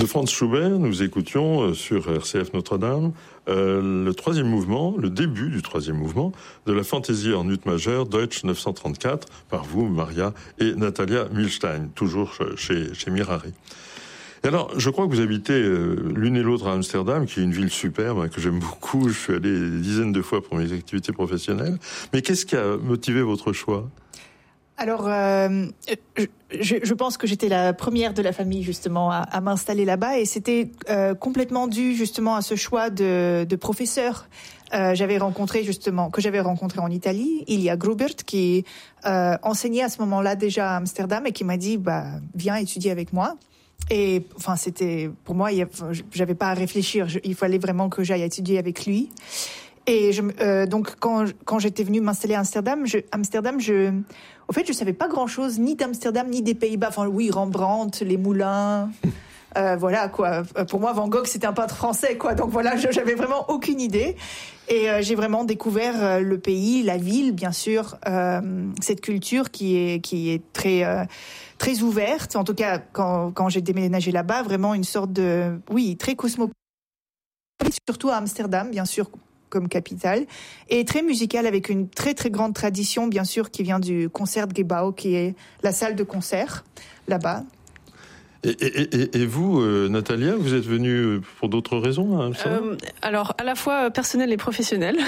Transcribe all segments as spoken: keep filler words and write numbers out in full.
De Franz Schubert, nous écoutions sur R C F Notre-Dame euh, le troisième mouvement, le début du troisième mouvement de la fantaisie en ut majeur Deutsch neuf cent trente-quatre par vous, Maria et Natalia Milstein, toujours chez, chez Mirari. Et alors, je crois que vous habitez euh, l'une et l'autre à Amsterdam, qui est une ville superbe, hein, que j'aime beaucoup. Je suis allé des dizaines de fois pour mes activités professionnelles. Mais qu'est-ce qui a motivé votre choix ? Alors, euh, je, je pense que j'étais la première de la famille justement à, à m'installer là-bas, et c'était euh, complètement dû justement à ce choix de, de professeur. Euh, j'avais rencontré justement que j'avais rencontré en Italie, Ilya Grubert, qui euh, enseignait à ce moment-là déjà à Amsterdam et qui m'a dit bah viens étudier avec moi. Et enfin, c'était pour moi, il y a, j'avais pas à réfléchir. Je, il fallait vraiment que j'aille étudier avec lui. Et je, euh, donc quand quand j'étais venue m'installer à Amsterdam, je, Amsterdam, je, au fait, je savais pas grand-chose ni d'Amsterdam ni des Pays-Bas. Enfin, oui, Rembrandt, les moulins, euh, voilà quoi. Pour moi, Van Gogh, c'était un peintre français, quoi. Donc voilà, je, j'avais vraiment aucune idée. Et euh, j'ai vraiment découvert euh, le pays, la ville, bien sûr, euh, cette culture qui est qui est très euh, très ouverte. En tout cas, quand quand j'ai déménagé là-bas, vraiment une sorte de, oui, très cosmopolite, surtout à Amsterdam, bien sûr, comme capitale, et très musicale avec une très très grande tradition, bien sûr, qui vient du Concertgebouw, qui est la salle de concert là-bas. Et, et, et, et vous, euh, Natalia, vous êtes venue pour d'autres raisons hein, euh, Alors, à la fois personnelle et professionnelle.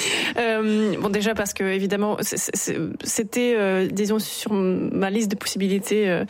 euh, bon, déjà parce que évidemment, c'était, euh, disons, sur ma liste de possibilités, euh,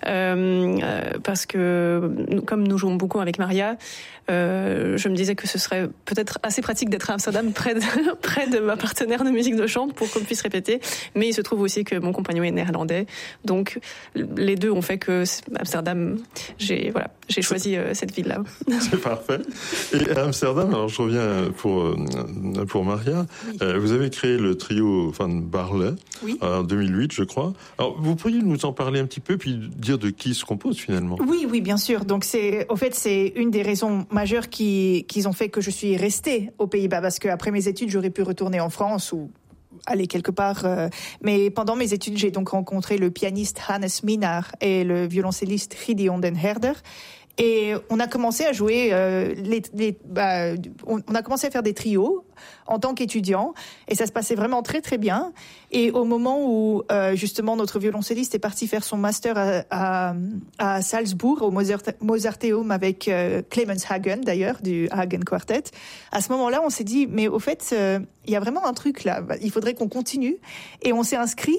euh, parce que comme nous jouons beaucoup avec Maria, euh, je me disais que ce serait peut-être assez pratique d'être à Amsterdam, près de, près de ma partenaire de musique de chambre, pour qu'on puisse répéter. Mais il se trouve aussi que mon compagnon est néerlandais, donc les deux ont fait que Amsterdam, j'ai voilà, j'ai choisi euh, cette ville-là. C'est parfait. Et à Amsterdam, alors je reviens pour pour Maria. Oui. Euh, vous avez créé le trio Van Baarle oui. en deux mille huit, je crois. Alors vous pourriez nous en parler un petit peu, puis dire de qui se compose finalement. Oui, oui, bien sûr. Donc c'est, au fait, c'est une des raisons majeures qui qui ont fait que je suis restée aux Pays-Bas, parce que après mes études, j'aurais pu retourner en France ou aller quelque part. Euh, mais pendant mes études, j'ai donc rencontré le pianiste Hannes Minnaar et le violoncelliste Gideon den Herder. Et on a commencé à jouer, euh, les, les, bah, on, on a commencé à faire des trios en tant qu'étudiant, et ça se passait vraiment très très bien. Et au moment où euh, justement notre violoncelliste est parti faire son master à, à, à Salzbourg, au Mozart, Mozarteum avec euh, Clemens Hagen d'ailleurs, du Hagen Quartet, à ce moment-là on s'est dit, mais au fait, il euh, y a vraiment un truc là, il faudrait qu'on continue. Et on s'est inscrit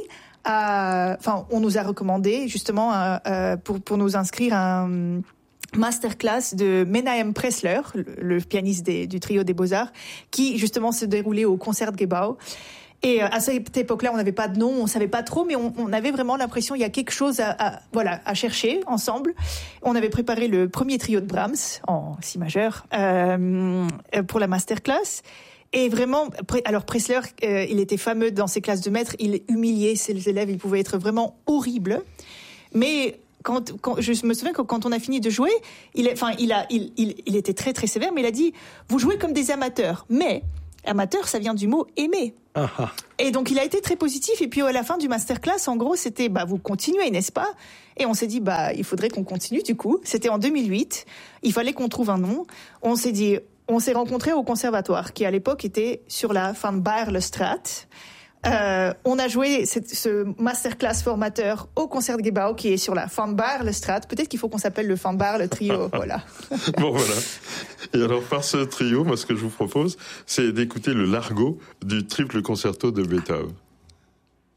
à, enfin on nous a recommandé justement à, à, pour, pour nous inscrire à un masterclass de Menahem Pressler, le, le pianiste des, du trio des Beaux-Arts, qui justement se déroulait au Concertgebouw. Et à cette époque-là, on n'avait pas de nom, on savait pas trop, mais on, on avait vraiment l'impression il y a quelque chose à, à voilà à chercher ensemble. On avait préparé le premier trio de Brahms en si majeur euh, pour la masterclass. Et vraiment, alors Pressler, euh, il était fameux dans ses classes de maître, il humiliait ses élèves, il pouvait être vraiment horrible. Mais Quand, quand, je me souviens que quand on a fini de jouer, il, enfin, il, a, il, il, il était très très sévère, mais il a dit « Vous jouez comme des amateurs ». Mais amateur, ça vient du mot « aimer ». Et donc il a été très positif. Et puis à la fin du masterclass, en gros, c'était bah, « Vous continuez, n'est-ce pas ?» Et on s'est dit bah, « Il faudrait qu'on continue du coup ». C'était en deux mille huit, il fallait qu'on trouve un nom. On s'est dit, on s'est rencontrés au conservatoire, qui à l'époque était sur la Van Baarlestraat. Euh, on a joué cette, ce masterclass formateur au Concertgebouw qui est sur la Van Baarlestraat. Peut-être qu'il faut qu'on s'appelle le Van Baarle trio, voilà. Bon, voilà. Et alors, par ce trio, moi, ce que je vous propose, c'est d'écouter le Largo du triple concerto de Beethoven.